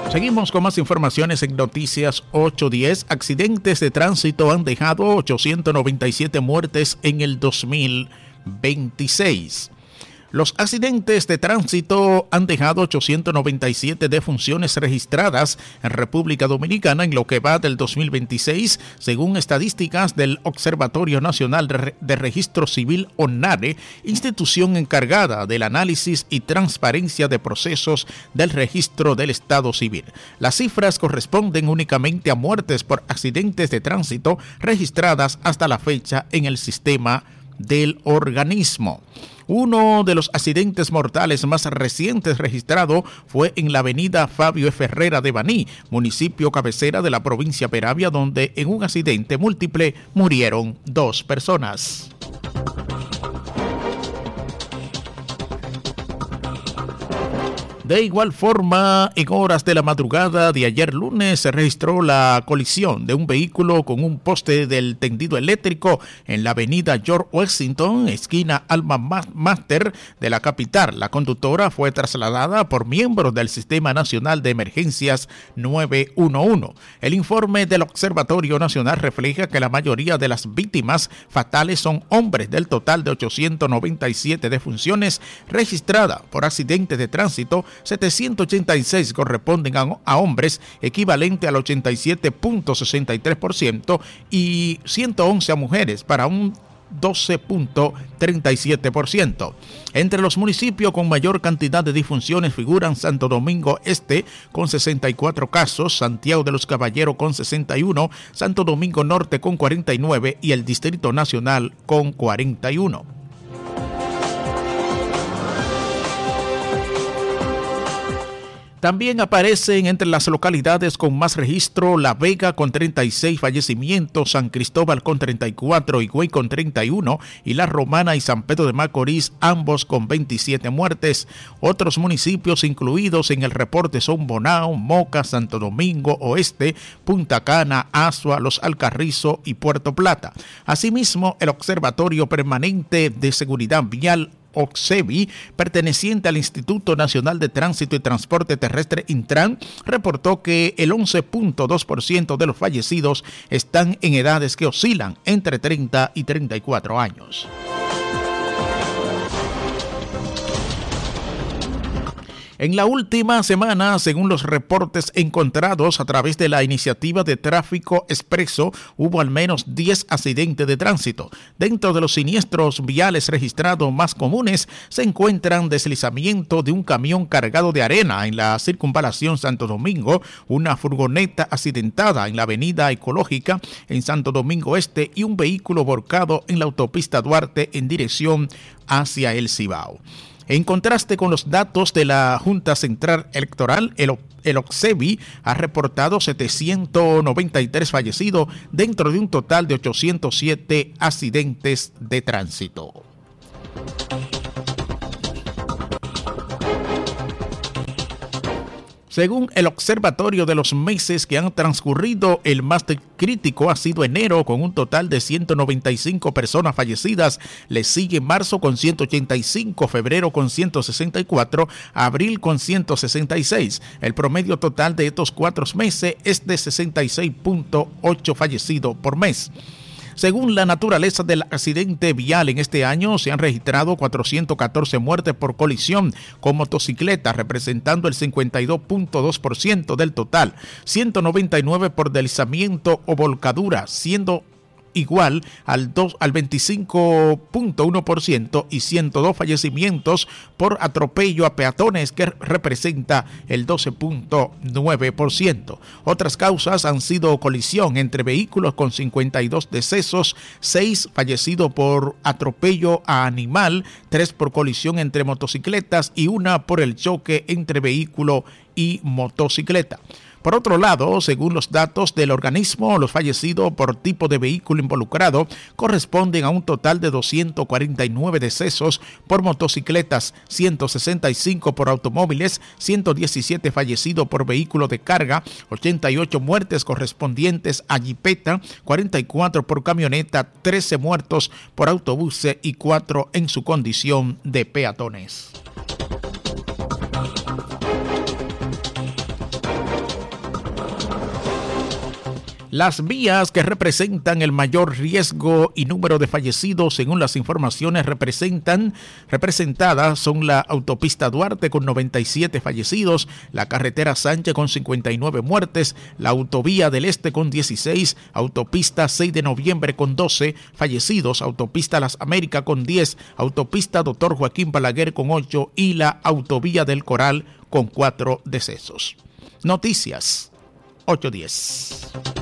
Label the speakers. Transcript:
Speaker 1: Seguimos con más informaciones en Noticias 810. Accidentes de tránsito han dejado 897 muertes en el 2026. Los accidentes de tránsito han dejado 897 defunciones registradas en República Dominicana en lo que va del 2026, según estadísticas del Observatorio Nacional de Registro Civil, ONARE, institución encargada del análisis y transparencia de procesos del registro del Estado Civil. Las cifras corresponden únicamente a muertes por accidentes de tránsito registradas hasta la fecha en el sistema del organismo. Uno de los accidentes mortales más recientes registrado fue en la avenida Fabio F. Herrera de Baní, municipio cabecera de la provincia Peravia, donde en un accidente múltiple murieron 2 personas. De igual forma, en horas de la madrugada de ayer lunes se registró la colisión de un vehículo con un poste del tendido eléctrico en la avenida George Washington, esquina Alma Mater de la capital. La conductora fue trasladada por miembros del Sistema Nacional de Emergencias 911. El informe del Observatorio Nacional refleja que la mayoría de las víctimas fatales son hombres. Del total de 897 defunciones registradas por accidentes de tránsito, 786 corresponden a hombres, equivalente al 87.63%, y 111 a mujeres, para un 12.37%. Entre los municipios con mayor cantidad de defunciones figuran Santo Domingo Este con 64 casos, Santiago de los Caballeros con 61, Santo Domingo Norte con 49 y el Distrito Nacional con 41. También aparecen entre las localidades con más registro La Vega con 36 fallecimientos, San Cristóbal con 34, Higüey con 31 y La Romana y San Pedro de Macorís, ambos con 27 muertes. Otros municipios incluidos en el reporte son Bonao, Moca, Santo Domingo Oeste, Punta Cana, Azua, Los Alcarrizos y Puerto Plata. Asimismo, el Observatorio Permanente de Seguridad Vial OCSEVI, perteneciente al Instituto Nacional de Tránsito y Transporte Terrestre Intran, reportó que el 11.2% de los fallecidos están en edades que oscilan entre 30 y 34 años. En la última semana, según los reportes encontrados a través de la iniciativa de tráfico expreso, hubo al menos 10 accidentes de tránsito. Dentro de los siniestros viales registrados más comunes se encuentran deslizamiento de un camión cargado de arena en la circunvalación Santo Domingo, una furgoneta accidentada en la avenida Ecológica en Santo Domingo Este y un vehículo volcado en la autopista Duarte en dirección hacia el Cibao. En contraste con los datos de la Junta Central Electoral, el OCSEVI ha reportado 793 fallecidos dentro de un total de 807 accidentes de tránsito. Según el observatorio de los meses que han transcurrido, el más crítico ha sido enero, con un total de 195 personas fallecidas. Le sigue marzo con 185, febrero con 164, abril con 166. El promedio total de estos 4 meses es de 66.8 fallecidos por mes. Según la naturaleza del accidente vial en este año, se han registrado 414 muertes por colisión con motocicletas, representando el 52.2% del total, 199 por deslizamiento o volcadura, siendo igual al 25.1%, y 102 fallecimientos por atropello a peatones, que representa el 12.9%. Otras causas han sido colisión entre vehículos con 52 decesos, 6 fallecidos por atropello a animal, 3 por colisión entre motocicletas y 1 por el choque entre vehículo y motocicleta. Por otro lado, según los datos del organismo, los fallecidos por tipo de vehículo involucrado corresponden a un total de 249 decesos por motocicletas, 165 por automóviles, 117 fallecidos por vehículo de carga, 88 muertes correspondientes a jipeta, 44 por camioneta, 13 muertos por autobuses y 4 en su condición de peatones. Las vías que representan el mayor riesgo y número de fallecidos, según las informaciones representadas, son la autopista Duarte con 97 fallecidos, la carretera Sánchez con 59 muertes, la autovía del Este con 16, autopista 6 de noviembre con 12 fallecidos, autopista Las Américas con 10, autopista Dr. Joaquín Balaguer con 8 y la autovía del Coral con 4 decesos. Noticias 8:10.